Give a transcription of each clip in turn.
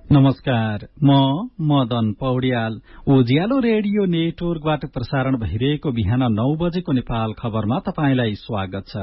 नमस्कार, म मदन पौड्याल। उज्यालो रेडियो नेटवर्कबाट प्रसारण भइरहेको बिहान 9 बजेको नेपाल खबरमा तपाईंलाई स्वागत छ।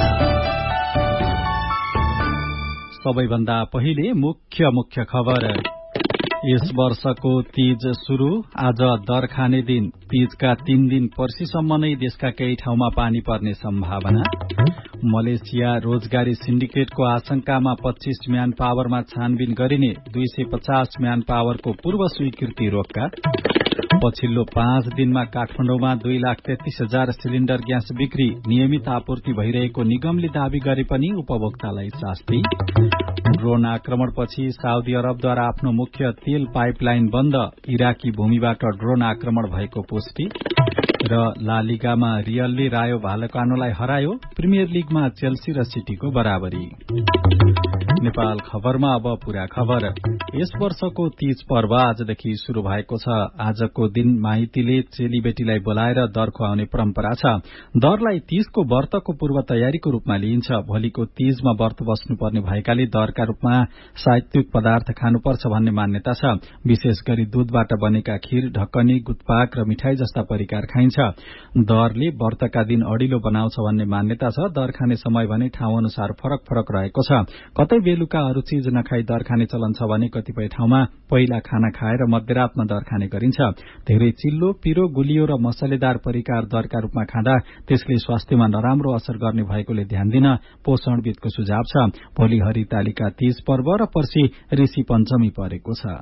सबैभन्दा पहिले मुख्य खबर। यस वर्षको तीज शुरू आज दर खाने दिन। तीजका 3 दिन पर्सिसम्म नै देशका केही ठाउँमा पानी पर्ने सम्भावना। मलेसिया रोजगारी सिन्डिकेटको आशंकामा 25 म्यान पावरमा छानबिन गरिने 250 म्यान पावरको पूर्व स्वीकृति रोक्का। पछिल्लो 5 दिनमा काठमाडौँमा 2,33,000 सिलिण्डर ग्यास बिक्री। नियमित आपूर्ति भइरहेको निगमले दावी गरे पनि उपभोक्तालाई शास्ति। ड्रोन आक्रमणपछि साउदी अरबद्वारा आफ्नो मुख्य तेल पाइपलाइन बन्द। इराकी भूमिबाट ड्रोन आक्रमण भएको पुष्टि। र ला लिगामा रियलले रायो भालेकानोलाई हरायो। प्रिमियर लिगमा चेल्सी र सिटीको बराबरी। नेपाल खबरमा अब पूरा खबर। यस वर्षको तीज पर्व आजदेखि शुरू भएको छ। आजको दिन माइतीले चेलीबेटीलाई बोलाएर दर खुवाउने परम्परा छ। दरलाई तीजको व्रतको पूर्व तयारीको रूपमा लिइन्छ। भोलिको तीजमा व्रत बस्नुपर्ने भएकाले दरका रूपमा सात्विक पदार्थ खानुपर्छ भन्ने मान्यता छ। विशेष गरी दूधबाट बनेका खीर, ढक्कनी, गुतपाक र मिठाई जस्ता परिकार खाइन्छ। दरले व्रतका दिन अडिलो बनाउँछ भन्ने मान्यता छ। दर खाने समय भने ठाउँ अनुसार फरक रहेको छ। कतै बेलुका अरू चीज नखाई दर खाने चलन छ भने कतिपय ठाउँमा पहिला खाना खाएर मध्यरातमा दर खाने गरिन्छ। धेरै चिल्लो, पिरो, गुलियो र मसलेदार परिकार दरका रूपमा खाँदा त्यसले स्वास्थ्यमा नराम्रो असर गर्ने भएकोले ध्यान दिन पोषणविदको सुझाव छ। भोलि हरितालिका तीज पर्व र पर्सि ऋषि पञ्चमी परेको छ।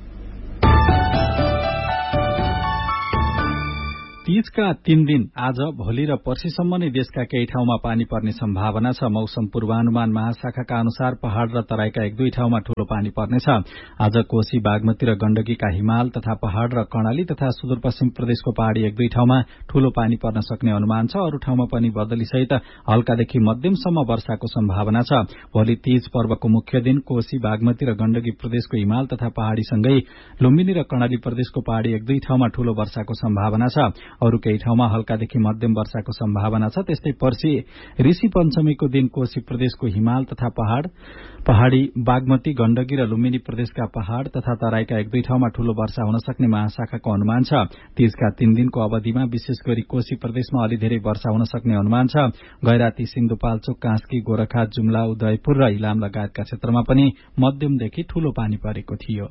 तीजका 3 दिन आज, भोलि र पर्सिसम्म नै देशका केही ठाउँमा पानी पर्ने सम्भावना छ। मौसम पूर्वानुमान महाशाखाका अनुसार पहाड़ र तराईका 1-2 ठाउँमा ठूलो पानी पर्नेछ। आज कोशी, बागमती र गण्डकीका हिमाल तथा पहाड़ र कर्णाली तथा सुदूरपश्चिम प्रदेशको पहाड़ी 1-2 ठाउँमा ठूलो पानी पर्न सक्ने अनुमान छ। अरू ठाउँमा पनि बदलीसहित हल्कादेखि मध्यमसम्म वर्षाको सम्भावना छ। भोलि तीज पर्वको मुख्य दिन कोशी, बागमती र गण्डकी प्रदेशको हिमाल तथा पहाड़ीसँगै लुम्बिनी र कर्णाली प्रदेशको पहाड़ी 1-2 ठाउँमा ठूलो वर्षाको सम्भावना छ। अरू केही ठाउँमा हल्कादेखि मध्यम वर्षाको सम्भावना छ। त्यस्तै पर्सि ऋषि पञ्चमीको दिन कोशी प्रदेशको हिमाल तथा पहाड़ी, बागमती, गण्डकी र लुम्बिनी प्रदेशका पहाड़ तथा तराईका 1-2 ठाउँमा ठूलो वर्षा हुन सक्ने महाशाखाको अनुमान छ। तीजका 3 दिनको अवधिमा विशेष गरी कोशी प्रदेशमा अलि धेरै वर्षा हुन सक्ने अनुमान छ। गैराती, सिन्धुपाल्चोक, कास्की, गोरखा, जुम्ला, उदयपुर र इलाम लगायतका क्षेत्रमा पनि मध्यमदेखि ठूलो पानी परेको थियो।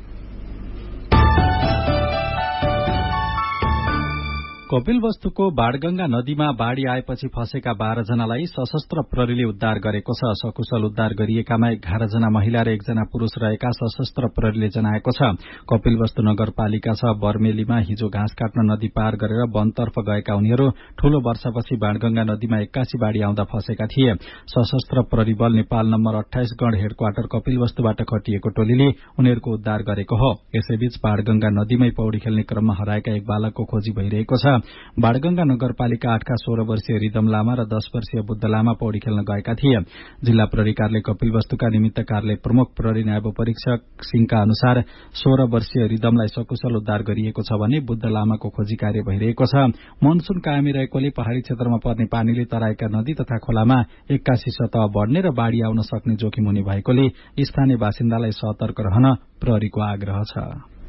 कपिलवस्तुको बाणगंगा नदीमा बाढ़ी आएपछि फँसेका 12 जनालाई सशस्त्र प्रहरीले उद्धार गरेको छ। सकुशल उद्धार गरिएकामा 11 जना महिला र 1 जना पुरूष रहेका सशस्त्र प्रहरीले जनाएको छ। कपिलवस्तु नगरपालिका छ बर्मेलीमा हिजो घाँस काट्न नदी पार गरेर वनतर्फ गएका उनीहरू ठूलो वर्षापछि बाणगंगा नदीमा 81 बाढ़ी आउँदा फँसेका थिए। सशस्त्र प्रहरी बल नेपाल नम्बर 28 गण हेडक्वार्टर कपिलवस्तुबाट खटिएको टोलीले उनीहरूको उद्धार गरेको हो। यसैबीच बाणगंगा नदीमै पौडी खेल्ने क्रममा हराएका एक बालकको खोजी भइरहेको छ। बाणगंगा नगरपालिका 8 का 16 वर्षीय रिदम लामा र 10 वर्षीय बुद्ध लामा पौडी खेल्न गएका थिए। जिल्ला प्रहरी कार्यालय कपिलवस्तुका निमित्त कार्यालय प्रमुख प्रहरी न्याय परीक्षक सिंहका अनुसार 16 वर्षीय रिदमलाई सकुशल उद्धार गरिएको छ भने बुद्ध लामाको खोजी कार्य भइरहेको छ। मनसून कायमी रहेकोले पहाड़ी क्षेत्रमा पर्ने पानीले तराईका नदी तथा खोलामा 81 सतह बढ़ने र बाढ़ी आउन सक्ने जोखिम हुने भएकोले स्थानीय बासिन्दालाई सतर्क रहन प्रहरीको आग्रह छ।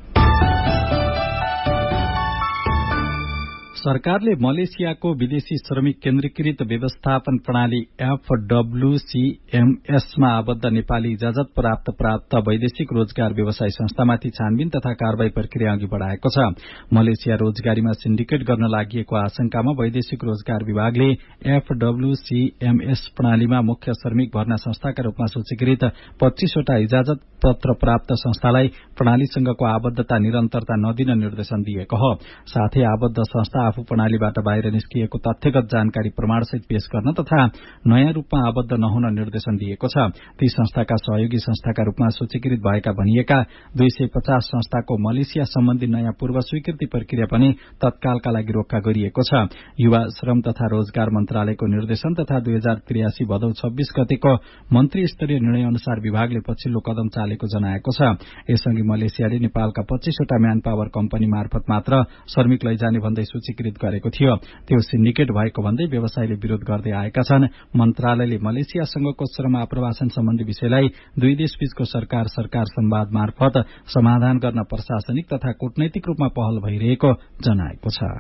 सरकारले मलेसियाको विदेशी श्रमिक केन्द्रीकृत व्यवस्थापन प्रणाली FWCMS मा आबद्ध नेपाली इजाजत प्राप्त वैदेशिक रोजगार व्यवसाय संस्थामाथि छानबिन तथा कारवाही प्रक्रिया अघि बढ़ाएको छ। मलेसिया रोजगारीमा सिन्डिकेट गर्न लागि आशंकामा वैदेशिक रोजगार विभागले FWCMS प्रणालीमा मुख्य श्रमिक भर्ना संस्थाका रूपमा सूचीकृत 25 वटा इजाजत पत्र प्राप्त संस्थालाई प्रणालीसँगको आबद्धता निरन्तरता नदिन निर्देशन दिएको हो। साथै आबद्ध संस्था आफू प्रणालीबाट बाहिर निस्किएको तथ्यगत जानकारी प्रमाणसहित पेश गर्न तथा नयाँ रूपमा आबद्ध नहुन निर्देशन दिएको छ। ती संस्थाका सहयोगी संस्थाका रूपमा सूचीकृत भएका भनिएका 250 संस्थाको मलेसिया सम्बन्धी नयाँ पूर्व स्वीकृति प्रक्रिया पनि तत्कालका लागि रोक्का गरिएको छ। युवा श्रम तथा रोजगार मन्त्रालयको निर्देशन तथा 2083 भदौ 26 गतेको मन्त्री स्तरीय निर्णय अनुसार विभागले पछिल्लो कदम चालेको मन्त्रालयको जनाएको छ। यसअघि मलेसियाले नेपालका 25 वटा म्यान पावर कम्पनी मार्फत मात्र श्रमिक लैजाने भन्दै सूचीकृत गरेको थियो। त्यो सिन्डिकेट भएको भन्दै व्यवसायीले विरोध गर्दै आएका छन्। मन्त्रालयले मलेसियासँगको श्रम आप्रवासन सम्बन्धी विषयलाई दुई देशबीचको सरकार संवाद मार्फत समाधान गर्न प्रशासनिक तथा कूटनैतिक रूपमा पहल भइरहेको जनाएको छ।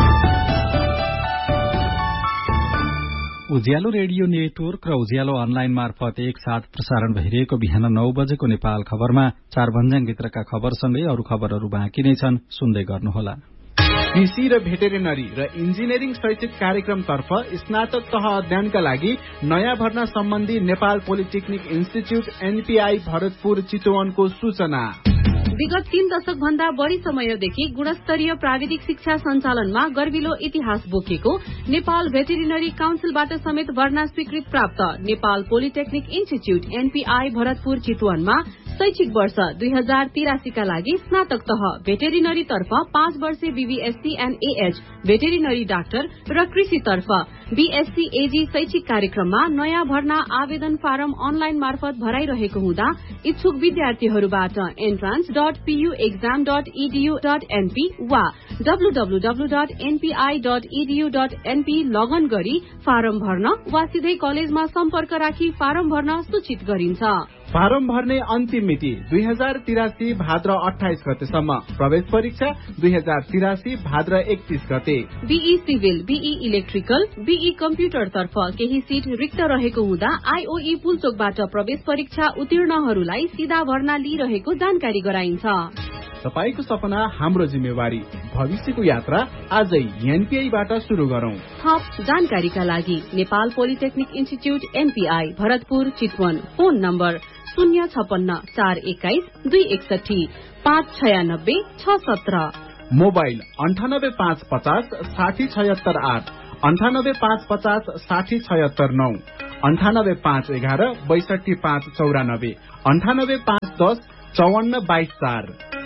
उज्यालो रेडियो नेटवर्क र उज्यालो अनलाइन मार्फत एकसाथ प्रसारण भइरहेको बिहान 9 बजेको नेपाल खबरमा 4 भन्ज्याङभित्रका खबरसँगै अरू खबरहरू बाँकी नै छन्, सुन्दै गर्नुहोला। कृषि र भेटेरिनरी र इन्जिनियरिङ शैक्षिक कार्यक्रमतर्फ स्नातक तह अध्ययनका लागि नयाँ भर्ना सम्बन्धी Nepal polytechnic institute NPI Bharatpur चितवनको सूचना। विगत 3 दशक भन्दा बढ़ी समयदेखि गुणस्तरीय प्राविधिक शिक्षा सञ्चालनमा गर्विलो इतिहास बोकेको नेपाल भेटेरिनरी काउन्सिलबाट समेत भर्ना स्वीकृत प्राप्त Nepal polytechnic institute NPI Bharatpur चितवनमा शैक्षिक वर्ष 2083 का लागि स्नातक तह भेटेरिनरी तर्फ 5 वर्षे BVSc and AH veterinary doctor र कृषि तर्फ बीएससी एजी शैक्षिक कार्यक्रममा नयाँ भर्ना आवेदन फारम अनलाइन मार्फत भराइरहेको हुँदा इच्छुक विद्यार्थीहरूबाट entrance.puexam.edu.np वा www.npi.edu.np लगन गरी फारम भर्न वा सिधै कलेजमा सम्पर्क राखी फारम भर्न सूचित गरिन्छ। फारम भर्ने अन्तिम मिति 2083 भाद्र 28 गतेसम्म। प्रवेश परीक्षा 2083 भाद्र 31 गते। Be civil, be electrical, be computer तर्फ केही सीट रिक्त रहेको हुँदा आईओई पुलचोकबाट प्रवेश परीक्षा उत्तीर्णहरूलाई सीधा भर्ना लिइरहेको जानकारी गराइन्छ। तपाईको सपना हाम्रो जिम्मेवारी, भविष्यको यात्रा आजै एनपीआईबाट शुरू गरौं। थप जानकारीका लागि Nepal polytechnic institute NPI Bharatpur Chitwan, phone number 056-421-261-596-617, mobile 9855 60768, 9855 60769, 98511 62594, 98510 5422 4।